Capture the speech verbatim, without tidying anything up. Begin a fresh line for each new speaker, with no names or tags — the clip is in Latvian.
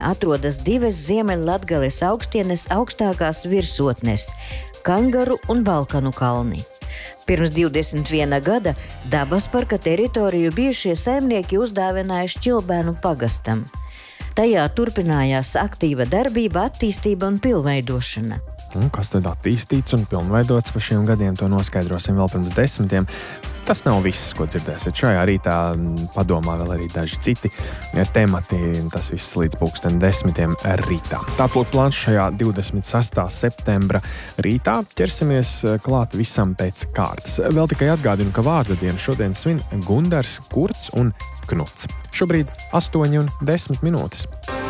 atrodas divas Ziemeļlatgales augstienes augstākās virsotnes – Kangaru un Balkanu kalni. Pirms divdesmit viena gada dabas parka teritoriju bijušie saimnieki uzdāvināja Šķilbēnu pagastam. Tajā turpinājās aktīva darbība, attīstība un pilnveidošana.
Un kas tad attīstīts un pilnveidots pa šiem gadiem, to noskaidrosim vēl pirms desmitiem. Tas nav viss, ko dzirdēsiet šajā rītā. Padomā vēl arī daži citi temati. Tas viss līdz pulksten desmitiem rītā. Tāds lūk plāns šajā divdesmit sestā septembra rītā. Ķersimies klāt visam pēc kārtas. Vēl tikai atgādinu, ka vārda dienu šodien svin Gundars, Kurts un Knuts. Šobrīd astoņi un desmit minūtes.